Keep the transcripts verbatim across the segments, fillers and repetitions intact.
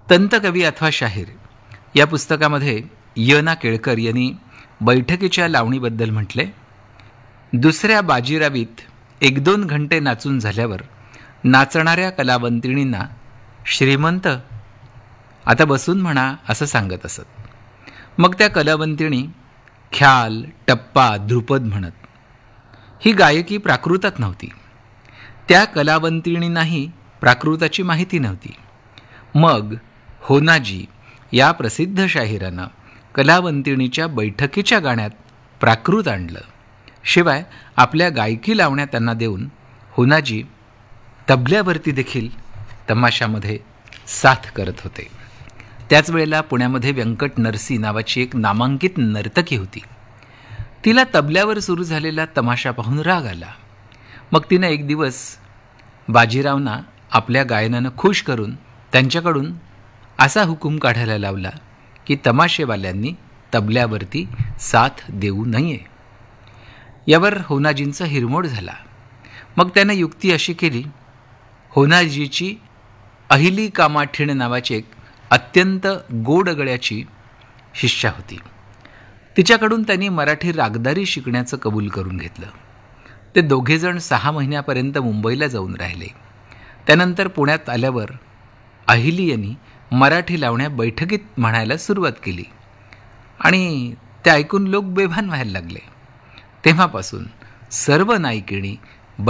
तंतकवी अथवा शाहीर या पुस्तकामध्ये य ना केळकर यांनी बैठकीच्या लावणीबद्दल म्हटले, दुसऱ्या बाजीरावीत एक दोन घंटे नाचून झाल्यावर नाचणाऱ्या कलावंतिणींना श्रीमंत आता बसून म्हणा असं सांगत असत. मग त्या कलावंतिणी ख्याल, टप्पा, ध्रुपद म्हणत. ही गायकी प्राकृतात नव्हती. त्या कलावंतिणींनाही प्राकृताची माहिती नव्हती. मग होनाजी या प्रसिद्ध शाहिरानं कलावंतिणीच्या बैठकीच्या गाण्यात प्राकृत आणलं. शिवाय आपल्या गायकी लावण्या त्यांना देऊन होनाजी तबल्यावरती देखील तमाशामध्ये साथ करत होते. त्याच वेळेला पुण्यामध्ये व्यंकट नरसी नावाची एक नामांकित नर्तकी होती. तिला तबल्यावर सुरू झालेला तमाशा पाहून राग आला. मग तिनं एक दिवस बाजीरावना आपल्या गायनानं खुश करून त्यांच्याकडून असा हुकूम काढायला लावला की तमाशेवाल्यांनी तबल्यावरती साथ देऊ नये. यावर होनाजींचा हिरमोड झाला. मग त्यानं युक्ती अशी केली, होनाजीची अहिली कामाठीण नावाची एक अत्यंत गोड गळ्याची शिष्या होती. तिच्याकडून त्यांनी मराठी रागदारी शिकण्याचं कबूल करून घेतलं. ते दोघेजण सहा महिन्यापर्यंत मुंबईला जाऊन राहिले. त्यानंतर पुण्यात आल्यावर अहिली यांनी मराठी लावण्या बैठकीत म्हणायला सुरुवात केली आणि ते ऐकून लोक बेभान व्हायला लागले. तेव्हापासून सर्व नायिकिणी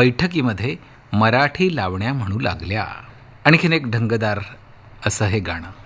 बैठकीमध्ये मराठी लावण्या म्हणू लागल्या. आणखीन एक ढंगदार असं हे गाणं.